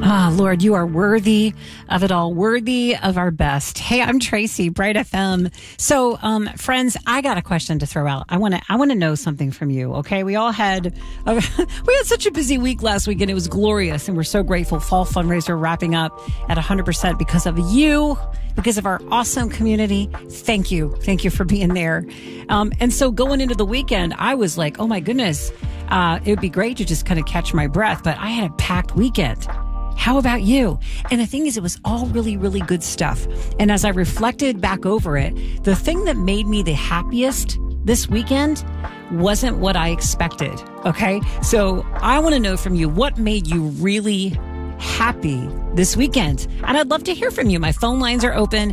Ah, Lord, you are worthy of it all, worthy of our best. Hey, I'm Tracy, Bright FM. So, friends, I got a question to throw out. I want to know something from you. Okay, we had such a busy week last week, and it was glorious, and we're so grateful. Fall fundraiser wrapping up at 100% because of you, because of our awesome community. Thank you for being there. And so going into the weekend, I was like, oh my goodness, it would be great to just kind of catch my breath, but I had a packed weekend. How about you? And the thing is, it was all really, really good stuff. And as I reflected back over it, the thing that made me the happiest this weekend wasn't what I expected. Okay. So I want to know from you, what made you really happy this weekend? And I'd love to hear from you. My phone lines are open,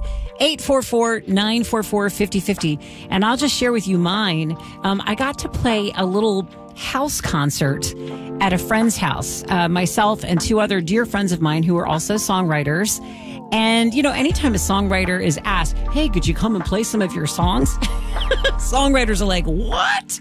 844-944-5050. And I'll just share with you mine. I got to play a little house concert at a friend's house, myself and two other dear friends of mine who are also songwriters. And, you know, anytime a songwriter is asked, hey, could you come and play some of your songs? Songwriters are like, what?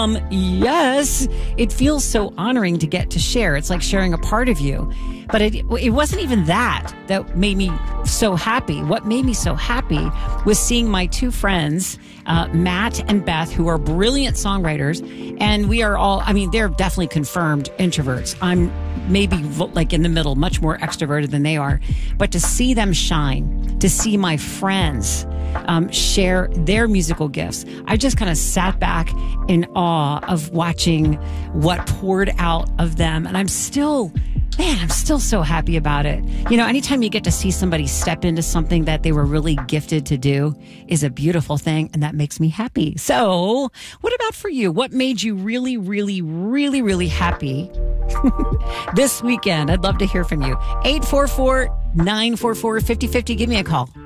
Yes. It feels so honoring to get to share. It's like sharing a part of you. But it wasn't even that made me so happy. What made me so happy was seeing my two friends, Matt and Beth, who are brilliant songwriters. And we are all, they're definitely confirmed introverts. I'm maybe like in the middle, much more extroverted than they are. But to see them shine, to see my friends share their musical gifts, I just kind of sat back in awe of watching what poured out of them. And I'm still so happy about it. You know, anytime you get to see somebody step into something that they were really gifted to do is a beautiful thing, and that makes me happy. So what about for you? What made you really, really, really, really happy this weekend? I'd love to hear from you. 844-944-5050. Give me a call.